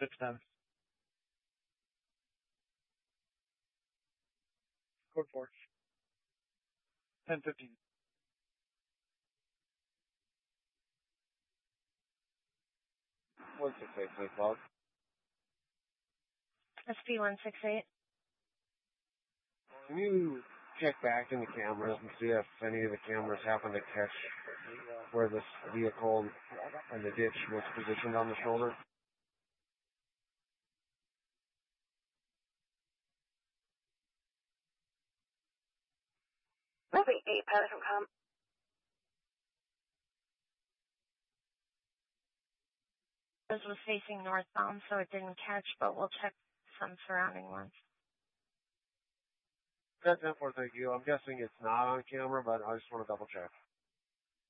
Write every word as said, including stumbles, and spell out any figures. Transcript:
six ten. Code four. ten fifteen. one six eight, please, log. S P one six eight. Can you check back in the cameras and see if any of the cameras happen to catch where this vehicle and the ditch was positioned on the shoulder? Movie eight, Patterson Com. This was facing northbound, so it didn't catch, but we'll check some surrounding ones. That's ten four, thank you. I'm guessing it's not on camera, but I just want to double check.